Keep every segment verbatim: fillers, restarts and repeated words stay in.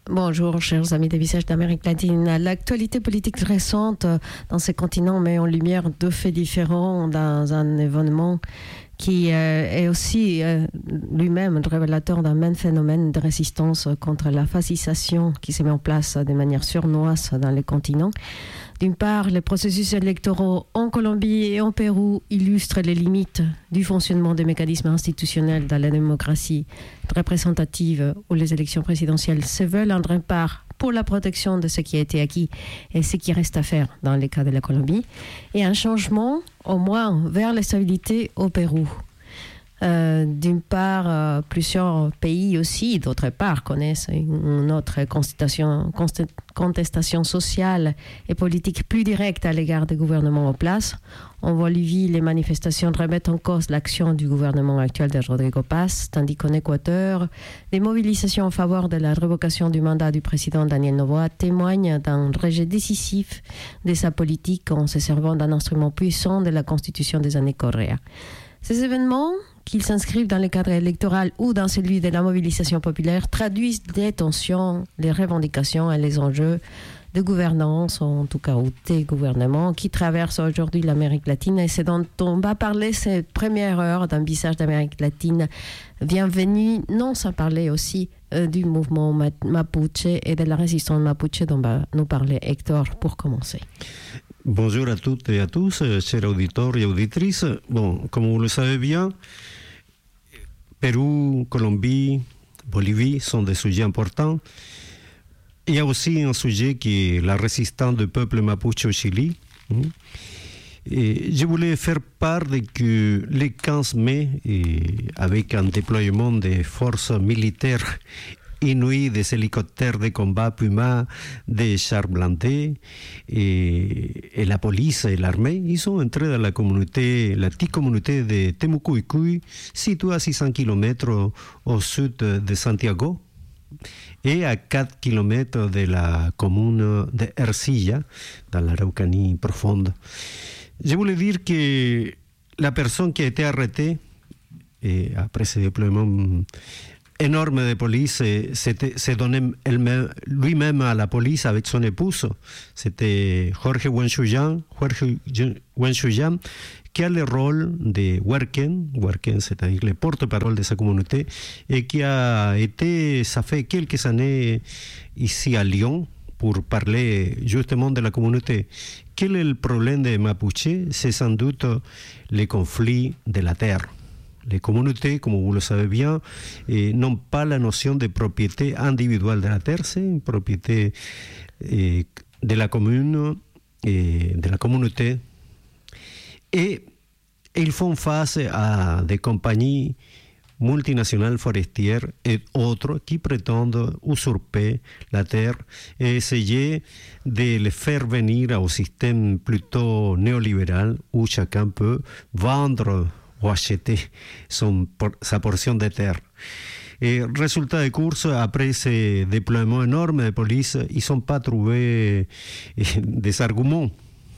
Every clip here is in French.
Bonjour, chers amis des visages d'Amérique latine. L'actualité politique récente dans ces continents met en lumière deux faits différents dans un événement qui euh, est aussi euh, lui-même révélateur d'un même phénomène de résistance contre la fascisation qui se met en place de manière sournoise dans les continents. D'une part, les processus électoraux en Colombie et en Pérou illustrent les limites du fonctionnement des mécanismes institutionnels dans la démocratie représentative où les élections présidentielles se veulent en d'une part pour la protection de ce qui a été acquis et ce qui reste à faire dans le cas de la Colombie, et un changement au moins vers la stabilité au Pérou. Euh, d'une part, euh, plusieurs pays aussi, d'autre part, connaissent une autre contestation, contestation sociale et politique plus directe à l'égard des gouvernements en place. En Bolivie, les manifestations remettent en cause l'action du gouvernement actuel de Rodrigo Paz, tandis qu'en Équateur, les mobilisations en faveur de la révocation du mandat du président Daniel Noboa témoignent d'un rejet décisif de sa politique en se servant d'un instrument puissant de la constitution des années Correa. Ces événements, qu'ils s'inscrivent dans le cadre électoral ou dans celui de la mobilisation populaire, traduisent les tensions, les revendications et les enjeux de gouvernance, en tout cas ou des gouvernements, qui traversent aujourd'hui l'Amérique latine. Et c'est dont on va parler cette première heure d'un visage d'Amérique latine. Bienvenue, non sans parler aussi euh, du mouvement Mapuche et de la résistance Mapuche dont va nous parler Hector pour commencer. Bonjour à toutes et à tous, chers auditeurs et auditrices. Bon, comme vous le savez bien, Pérou, Colombie, Bolivie sont des sujets importants. Il y a aussi un sujet qui est la résistance du peuple mapuche au Chili. Et je voulais faire part de que le quinze mai, et avec un déploiement des forces militaires inouïes, des hélicoptères de combat Puma, des chars blindés, et, et la police et l'armée, ils sont entrés dans la communauté, la petite communauté de Temucuicuy, située à six cents kilomètres au sud de Santiago, et à quatre kilomètres de la commune de Ercilla, dans l'Araucanie profonde. Je voulais dire que la personne qui a été arrêtée, et après ce déploiement énorme de police, s'est donné lui-même à la police avec son épouse. C'était Jorge Huanchuyan, Jorge Huanchuyan, qui a le rôle de Huarquen, Huarquen, c'est-à-dire le porte-parole de sa communauté, et qui a été, ça fait quelques années ici à Lyon, pour parler justement de la communauté. Quel est le problème des Mapuche? C'est sans doute le conflit de la terre. Les communautés, comme vous le savez bien, eh, n'ont pas la notion de propriété individuelle de la terre, c'est une propriété eh, de la commune, et de la communauté. Et ils font face à des compagnies multinationales forestières et autres qui prétendent usurper la terre et essayer de les faire venir au système plutôt néolibéral où chacun peut vendre ou acheter son, sa portion de terre. Et résultat de course, après ces déploiements énormes de police, ils n'ont pas trouvé des arguments.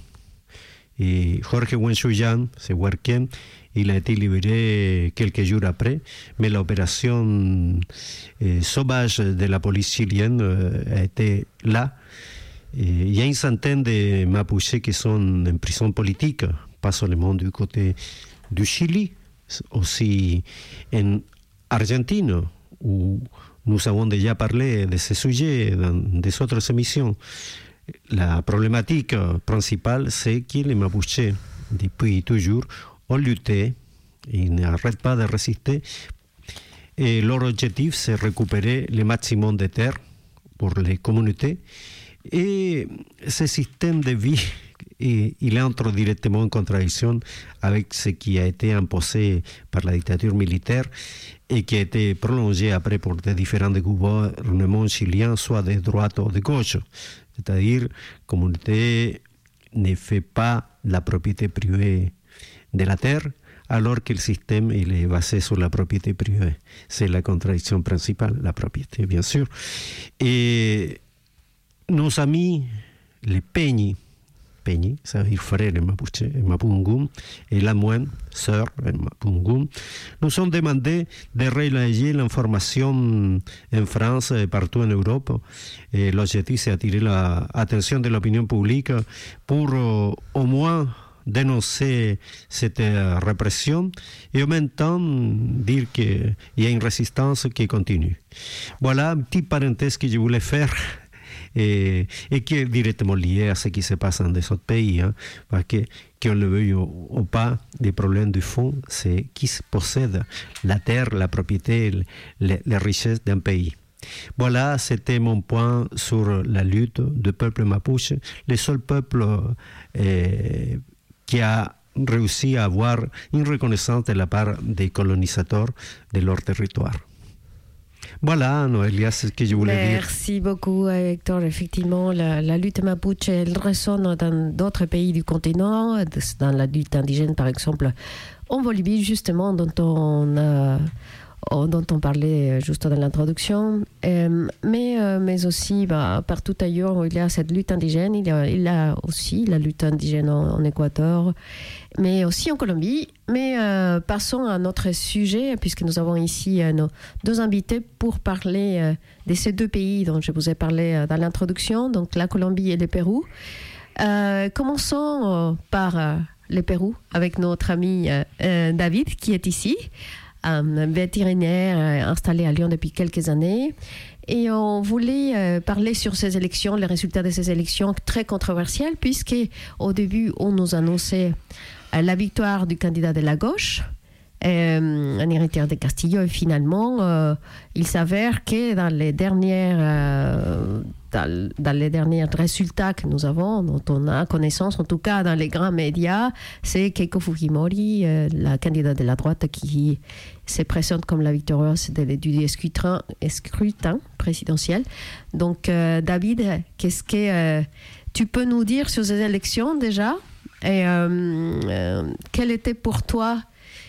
Et Jorge Huanchuyan, c'est Huarquen, il a été libéré quelques jours après, mais l'opération eh, sauvage de la police chilienne eh, a été là. Et il y a une centaine de Mapuches qui sont en prison politique, pas seulement du côté du Chili, aussi en Argentine, où nous avons déjà parlé de ce sujet dans des autres émissions. La problématique principale, c'est que les Mapuches, depuis toujours, ont lutté, ils n'arrêtent pas de résister, et leur objectif, c'est récupérer le maximum de terre pour les communautés, et ce système de vie, et il entre directement en contradiction avec ce qui a été imposé par la dictature militaire et qui a été prolongé après pour des différents gouvernements chiliens, soit de droite ou de gauche. C'est-à-dire, la communauté ne fait pas la propriété privée de la terre, alors que le système il est basé sur la propriété privée. C'est la contradiction principale, la propriété, bien sûr. Et nos amis, les Peñi, Peñi, ça veut dire frère Mapuche, Mapungum, et la moine, sœur Mapungum, nous ont demandé de relayer l'information en France et partout en Europe. Et l'objectif, c'est attirer l'attention de l'opinion publique pour euh, au moins dénoncer cette euh, répression et en même temps dire qu'il y a une résistance qui continue. Voilà une petite parenthèse que je voulais faire et, et qui est directement liée à ce qui se passe dans les autres pays. Hein, parce que, qu'on le veuille ou, ou pas, les problèmes du fond, c'est qui possède la terre, la propriété, les, les richesses d'un pays. Voilà, c'était mon point sur la lutte du peuple mapuche, le seul peuple euh, qui a réussi à avoir une reconnaissance de la part des colonisateurs de leur territoire. Voilà, Noélia, c'est ce que je voulais Merci dire. Merci beaucoup, Hector. Effectivement, la, la lutte mapuche, elle résonne dans d'autres pays du continent, dans la lutte indigène, par exemple, en Bolivie, justement, dont on a... dont on parlait juste dans l'introduction, euh, mais, euh, mais aussi bah, partout ailleurs où il y a cette lutte indigène, il y a, il y a aussi la lutte indigène en, en Équateur, mais aussi en Colombie. Mais euh, passons à notre sujet, puisque nous avons ici euh, nos deux invités pour parler euh, de ces deux pays dont je vous ai parlé euh, dans l'introduction, donc la Colombie et le Pérou. Euh, commençons euh, par euh, le Pérou avec notre ami euh, euh, David qui est ici. Un vétérinaire installé à Lyon depuis quelques années. Et on voulait euh, parler sur ces élections, les résultats de ces élections très controversielles, puisqu'au début, on nous annonçait euh, la victoire du candidat de la gauche, euh, un héritier de Castillo, et finalement, euh, il s'avère que dans les dernières... Euh, Dans, dans les derniers résultats que nous avons, dont on a connaissance, en tout cas dans les grands médias, c'est Keiko Fujimori, euh, la candidate de la droite, qui se présente comme la victorieuse de, du scrutin, scrutin présidentiel. Donc, euh, David, qu'est-ce que euh, tu peux nous dire sur ces élections déjà? Et euh, euh, quel était pour toi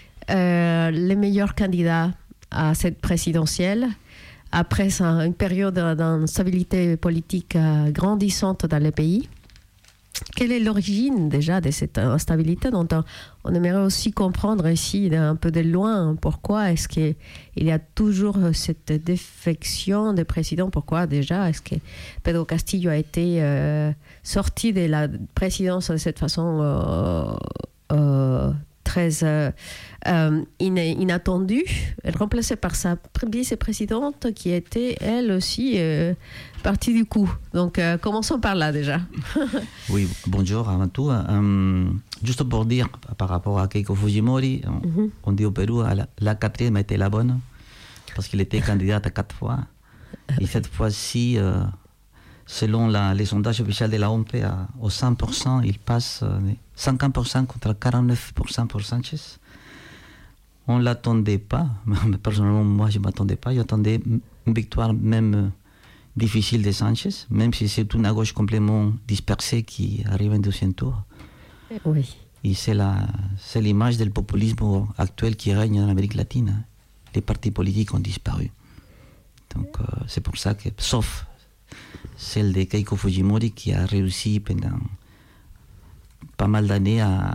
euh, les meilleurs candidats à cette présidentielle? Après ça, une période d'instabilité politique grandissante dans le pays. Quelle est l'origine déjà de cette instabilité dont on, on aimerait aussi comprendre ici d'un peu de loin pourquoi est-ce qu'il y a toujours cette défection des présidents? Pourquoi déjà est-ce que Pedro Castillo a été euh, sorti de la présidence de cette façon euh, euh, très euh, euh, inattendue, remplacée par sa vice-présidente qui était elle aussi euh, partie du coup. Donc euh, commençons par là déjà. Oui, bonjour avant tout. Um, juste pour dire par rapport à Keiko Fujimori, on, mm-hmm. on dit au Pérou, la, la quatrième était la bonne parce qu'il était candidate à quatre fois. Et cette fois-ci, euh, selon la, les sondages officiels de la O M P, à, au cent pour cent, il passe euh, cinquante pour cent contre quarante-neuf pour cent pour Sanchez. On ne l'attendait pas, mais personnellement, moi, je ne m'attendais pas. J'attendais une victoire même euh, difficile de Sanchez, même si c'est une gauche complètement dispersée qui arrive en deuxième tour. Oui. Et c'est, la, c'est l'image du populisme actuel qui règne en Amérique latine. Les partis politiques ont disparu. Donc, euh, c'est pour ça que, sauf celle de Keiko Fujimori qui a réussi pendant pas mal d'années à,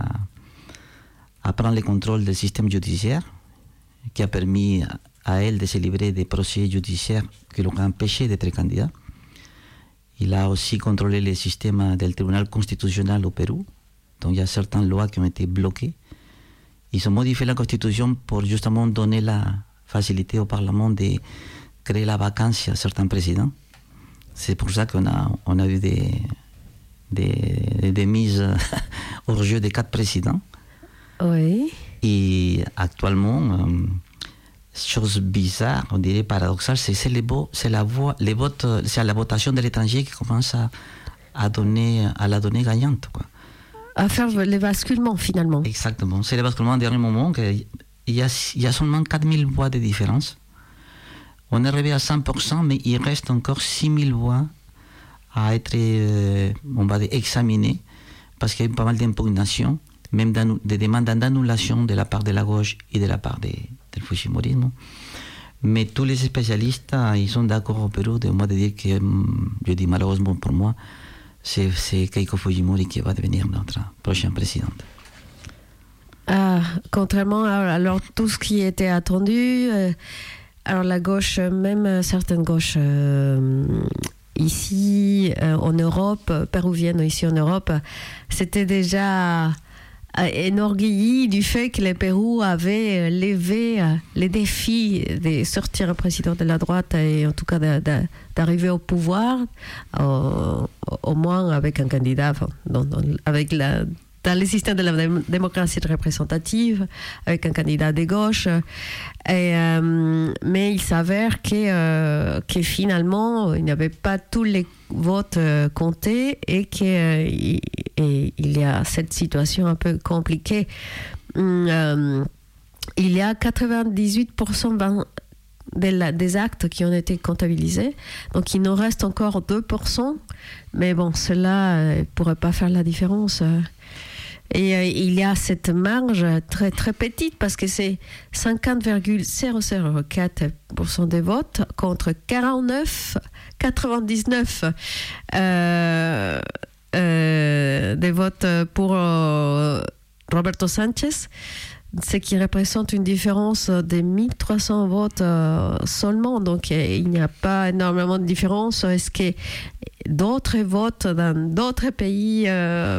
à prendre le contrôle du système judiciaire, qui a permis à elle de se livrer des procès judiciaires qui l'ont empêché d'être candidat. Il a aussi contrôlé le système du tribunal constitutionnel au Pérou, donc il y a certaines lois qui ont été bloquées. Ils ont modifié la constitution pour justement donner la facilité au Parlement de créer la vacance à certains présidents. C'est pour ça qu'on a, on a eu des, des, des mises hors jeu de quatre présidents. Oui. Et actuellement, euh, chose bizarre, on dirait paradoxale, c'est, c'est, les beaux, c'est, la, voix, les votes, c'est la votation de l'étranger qui commence à, à, donner, à la donner gagnante, quoi. À faire les basculements, finalement. Exactement. C'est le basculement au dernier moment. Il y a, il y a seulement quatre mille voix de différence. On est arrivé à cent pour cent, mais il reste encore six mille voix à être, euh, on va dire, examinées, parce qu'il y a eu pas mal d'impugnations, même des demandes d'annulation de la part de la gauche et de la part de, du Fujimorisme. Mais tous les spécialistes, ils sont d'accord au Pérou de moi de dire que, je dis malheureusement pour moi, c'est, c'est Keiko Fujimori qui va devenir notre prochaine présidente. Ah, contrairement à alors, tout ce qui était attendu, euh, alors la gauche, même certaines gauches euh, ici euh, en Europe, péruviennes ici en Europe, c'était déjà énorgueilli du fait que le Pérou avait levé les défis de sortir un président de la droite et en tout cas de, de, d'arriver au pouvoir, au, au moins avec un candidat, enfin, dans, dans, avec la, dans le système de la démocratie représentative, avec un candidat de gauche. Et, euh, mais il s'avère que, euh, que finalement, il n'y avait pas tous les votes euh, comptés et qu'il euh, y a cette situation un peu compliquée. Euh, il y a quatre-vingt-dix-huit pour cent de la, des actes qui ont été comptabilisés, donc il nous reste encore deux pour cent, mais bon, cela ne euh, pourrait pas faire la différence. Euh. Et euh, il y a cette marge très, très petite parce que c'est cinquante virgule zéro zéro quatre pour cent des votes contre quarante-neuf virgule quatre-vingt-dix-neuf euh, euh, des votes pour euh, Roberto Sanchez, ce qui représente une différence de mille trois cents votes euh, seulement. Donc il n'y a pas énormément de différence. Est-ce que d'autres votes dans d'autres pays euh,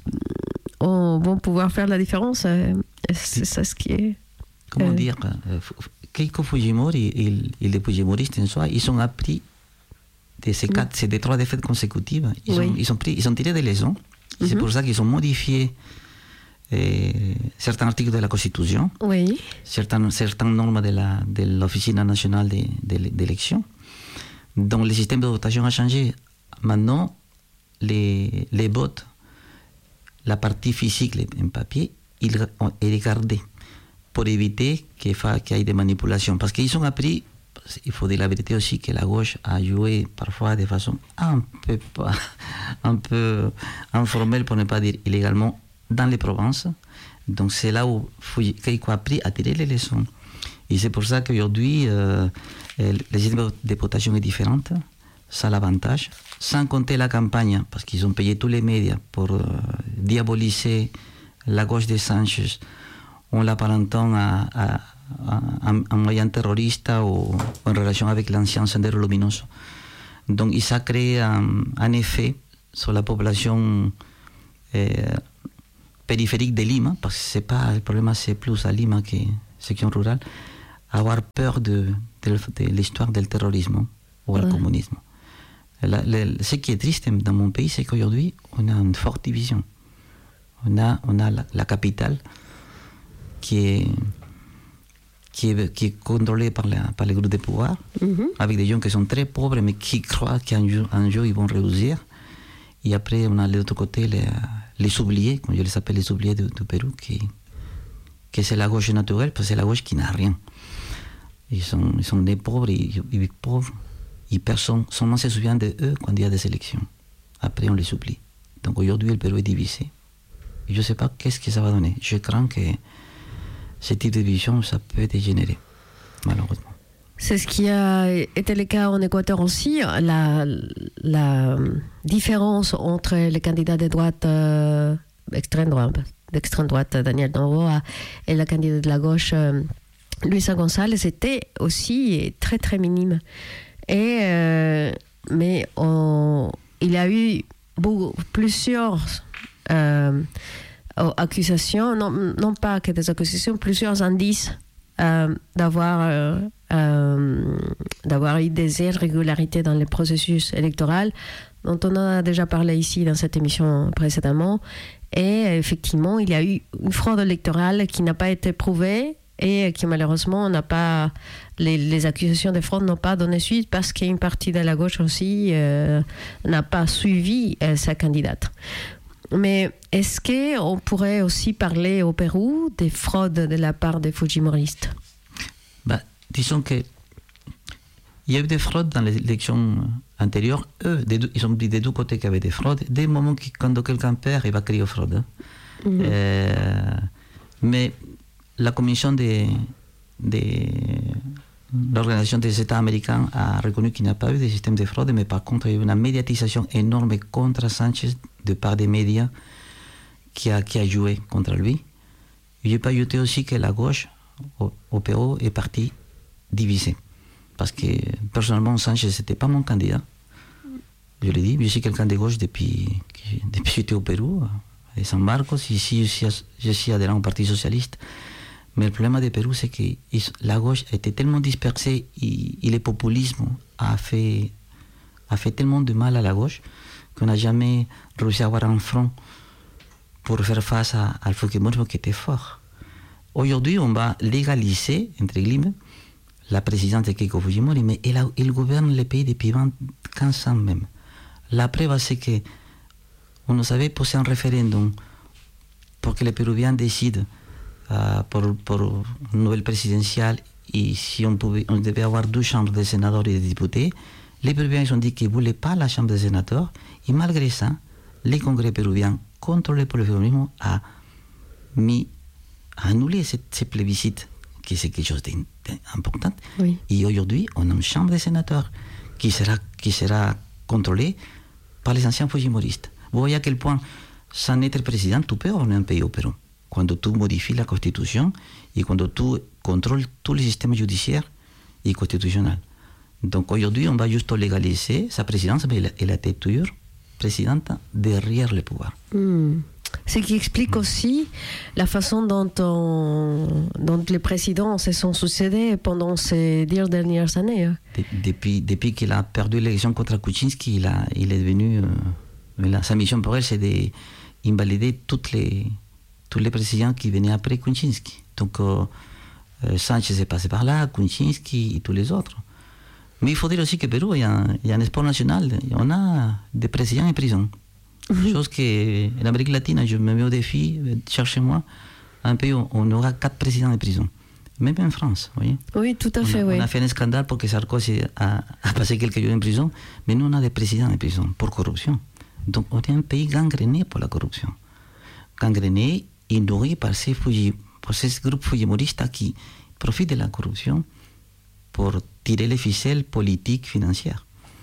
on, vont pouvoir faire la différence? C'est ça ce qui est... Comment euh, dire Keiko Fujimori et, et les Fujimoristes en soi, ils ont appris de ces quatre, ces des trois défaites consécutives. Ils, oui. ont, ils, ont pris, ils ont tiré des leçons. Mm-hmm. C'est pour ça qu'ils ont modifié euh, certains articles de la Constitution, oui. certaines, certaines normes de, la, de l'Officine nationale de, de, d'élection. Donc le système de votation a changé. Maintenant, les, les votes, la partie physique, en papier, il est gardé pour éviter qu'il y ait des manipulations. Parce qu'ils ont appris, il faut dire la vérité aussi, que la gauche a joué parfois de façon un peu, un peu informelle, pour ne pas dire illégalement, dans les provinces. Donc c'est là où Keiko a appris à tirer les leçons. Et c'est pour ça qu'aujourd'hui, euh, le système de votation est différent. Ça a l'avantage. Sans compter la campagne, parce qu'ils ont payé tous les médias pour euh, diaboliser la gauche de Sanchez en l'apparentant à, à, à, à un moyen terroriste ou en relation avec l'ancien Sendero Luminoso. Donc, ça a créé un, un effet sur la population euh, périphérique de Lima, parce que c'est pas, le problème c'est plus à Lima que section rurale, avoir peur de, de, de l'histoire du terrorisme ou du ouais. communisme. La, la, ce qui est triste dans mon pays, c'est qu'aujourd'hui, on a une forte division. On a, on a la, la capitale qui est, qui est, qui est contrôlée par, la, par les groupes de pouvoir, mm-hmm. avec des gens qui sont très pauvres, mais qui croient qu'un jour, un jour ils vont réussir. Et après, on a de l'autre côté les, les oubliés, comme je les appelle les oubliés du, du Pérou, qui, qui c'est la gauche naturelle, parce que c'est la gauche qui n'a rien. Ils sont, ils sont des pauvres, ils, ils vivent pauvres. Et personne, seulement se souvient d'eux quand il y a des élections. Après, on les oublie. Donc aujourd'hui, le Pérou est divisé. Et je ne sais pas qu'est-ce que ça va donner. Je crains que ce type de division, ça peut dégénérer, malheureusement. C'est ce qui a été le cas en Équateur aussi. La, la différence entre les candidats de droite, euh, extrême droite, d'extrême droite, Daniel Noboa, et le candidat de la gauche, euh, Luisa González, était aussi très très minime. Et, euh, mais on, il y a eu beaucoup, plusieurs euh, accusations, non, non pas que des accusations, plusieurs indices euh, d'avoir, euh, euh, d'avoir eu des irrégularités dans le processus électoral, dont on a déjà parlé ici dans cette émission précédemment. Et effectivement, il y a eu une fraude électorale qui n'a pas été prouvée et qui malheureusement n'a pas, les, les accusations de fraude n'ont pas donné suite parce qu'une partie de la gauche aussi euh, n'a pas suivi euh, sa candidate. Mais est-ce qu'on pourrait aussi parler au Pérou des fraudes de la part des Fujimoristes? Bah, disons que il y a eu des fraudes dans les élections antérieures. Eux, des deux, ils ont dit des deux côtés qu'il y avait des fraudes. Des moments que quand quelqu'un perd, il va crier fraude. Mm-hmm. Euh, mais la commission de, de, l'Organisation des États américains a reconnu qu'il n'y a pas eu de système de fraude, mais par contre, il y a eu une médiatisation énorme contre Sanchez de part des médias qui a, qui a joué contre lui. Je peux ajouter aussi que la gauche au, au Pérou est partie divisée. Parce que personnellement, Sanchez, ce n'était pas mon candidat. Je l'ai dit, je suis quelqu'un de gauche depuis, depuis que j'étais au Pérou, à San Marcos. Ici, je suis, je suis adhérent au Parti Socialiste. Mais le problème du Pérou, c'est que la gauche était tellement dispersée et, et le populisme a fait, a fait tellement de mal à la gauche qu'on n'a jamais réussi à avoir un front pour faire face al Fujimorisme qui était fort. Aujourd'hui, on va légaliser, entre guillemets, la présidence de Keiko Fujimori, mais il, a, il gouverne le pays depuis quinze ans même. La preuve, c'est qu'on avait posé un référendum pour que les Péruviens décident uh, pour, pour une nouvelle présidentielle et si on, pouvait, on devait avoir deux chambres de sénateurs et de députés. Les Péruviens ils ont dit qu'ils ne voulaient pas la chambre des sénateurs et malgré ça, les congrès péruviens contrôlés par le féminisme a mis, a annulé cette, ce plébiscite qui c'est quelque chose d'important. Oui. Et aujourd'hui, on a une chambre des sénateurs qui sera, qui sera contrôlée par les anciens fujimoristes. Vous voyez à quel point, sans être président, tu peux avoir un pays au Pérou. Quand tu modifies la constitution et quand tu contrôles tout le système judiciaire et constitutionnel. Donc aujourd'hui, on va juste légaliser sa présidence, mais elle, elle a été toujours présidente derrière le pouvoir. Mm. Ce qui explique aussi la façon dont, on, dont les présidents se sont succédés pendant ces dix dernières années. De, depuis depuis qu'il a perdu l'élection contre Kuczynski, il, a, il est devenu... Euh, sa mission pour elle, c'est d'invalider toutes les, tous les présidents qui venaient après Kuczynski. Donc, euh, Sanchez est passé par là, Kuczynski et tous les autres. Mais il faut dire aussi que Pérou, il y a un, il y a un sport national. On a des présidents en prison. Mmh. Chose qu'en Amérique latine, je me mets au défi, cherchez-moi un pays où on aura quatre présidents en prison. Même en France, vous voyez. Oui, tout à on fait, a, oui. On a fait un scandale pour que Sarkozy a, a passé quelques jours en prison, mais nous, on a des présidents en prison pour corruption. Donc, on est un pays gangréné pour la corruption. Gangréné et nourri par ces, Fuji, par ces groupes fujimoristes qui profitent de la corruption pour tirer les ficelles politiques, financières.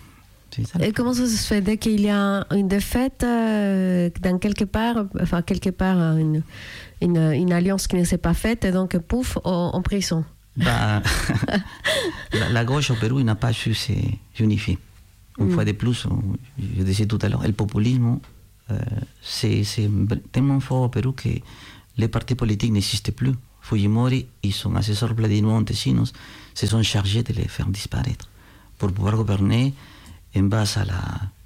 Et comment ça se fait dès qu'il y a une défaite euh, dans quelque part, enfin quelque part une, une, une alliance qui ne s'est pas faite et donc pouf, en, en prison. Bah, la, la gauche au Pérou n'a pas su s'unifier. Une mm. fois de plus, je disais tout à l'heure, le populisme, euh, c'est tellement fort au Pérou que les partis politiques n'existent plus. Fujimori et son assesseur Vladimir Montesinos se sont chargés de les faire disparaître pour pouvoir gouverner en base à la,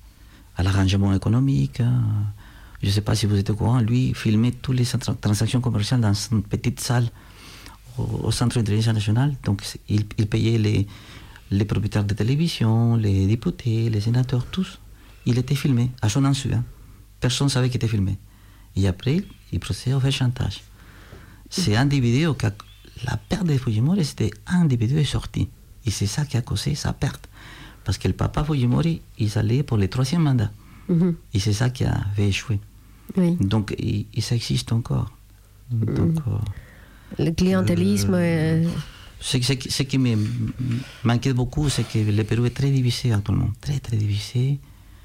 à l'arrangement économique. Je ne sais pas si vous êtes au courant, lui filmait toutes les transactions commerciales dans une petite salle au, au Centre d'intelligence nationale. Donc il, il payait les, les propriétaires de télévision, les députés, les sénateurs, tous. Il était filmé, à son insu. Hein. Personne ne savait qu'il était filmé. Et après, il procédait au fait chantage. C'est un des vidéos que la perte de Fujimori, c'était un des vidéos sorti. Et c'est ça qui a causé sa perte. Parce que le papa Fujimori, il allait pour le troisième mandat. Mm-hmm. Et c'est ça qui avait échoué. Oui. Donc, et, et ça existe encore. Donc, mm. euh, le clientélisme... Euh, est... ce, ce, ce qui m'inquiète beaucoup, c'est que le Pérou est très divisé actuellement. Très, très divisé.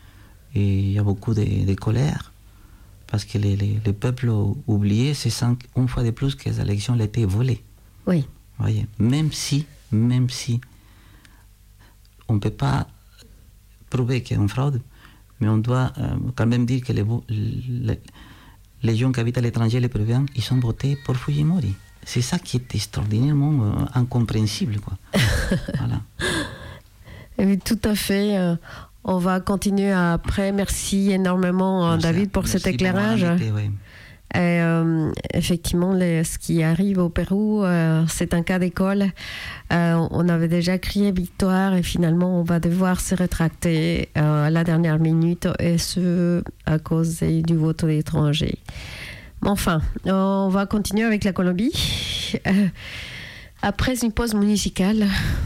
Et il y a beaucoup de, de colère. Parce que les, les, les peuples oubliés se sentent une fois de plus que les élections ont été volées. Oui. Voyez, même si, même si on ne peut pas prouver qu'il y a une fraude, mais on doit euh, quand même dire que les, les, les gens qui habitent à l'étranger, les Péruviens, ils ont voté pour Fujimori. C'est ça qui est extraordinairement euh, incompréhensible, quoi. Voilà. Oui, tout à fait. Euh, on va continuer après. Merci énormément, merci, David, pour cet éclairage. Pour inviter, oui. Et, euh, effectivement, les, ce qui arrive au Pérou, euh, c'est un cas d'école. Euh, on avait déjà crié victoire et finalement, on va devoir se rétracter euh, à la dernière minute, et ce, à cause du vote d'étrangers. Enfin, on va continuer avec la Colombie. Euh, après une pause musicale,